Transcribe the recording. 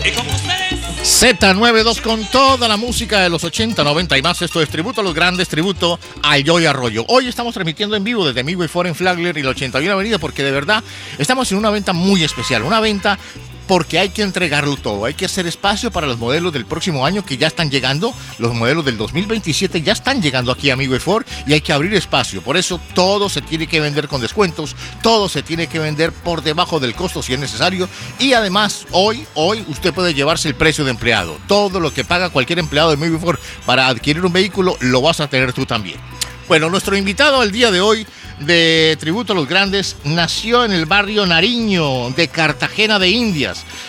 Y con ustedes, Z92 con toda la música de los 80, 90 y más. Esto es tributo a los grandes, tributo a Joey Arroyo. Hoy estamos transmitiendo en vivo desde Midway Forum Flagler y la 81 Avenida porque de verdad estamos en una venta muy especial. Una venta porque hay que entregarlo todo. Hay que hacer espacio para los modelos del próximo año que ya están llegando. Los modelos del 2027 ya están llegando aquí a Midway Ford y hay que abrir espacio. Por eso todo se tiene que vender con descuentos. Todo se tiene que vender por debajo del costo si es necesario. Y además, hoy usted puede llevarse el precio de empleado. Todo lo que paga cualquier empleado de Midway Ford para adquirir un vehículo lo vas a tener tú también. Bueno, nuestro invitado al día de hoy de Tributo a los Grandes nació en el barrio Nariño de Cartagena de Indias.